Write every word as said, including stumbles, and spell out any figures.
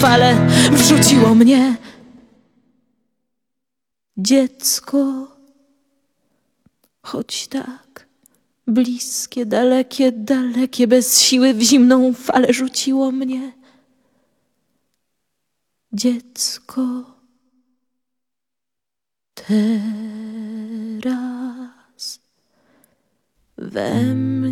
fale wrzuciło mnie. Dziecko, choć tak bliskie, dalekie, dalekie, bez siły w zimną falę rzuciło mnie. Dziecko, teraz we mnie.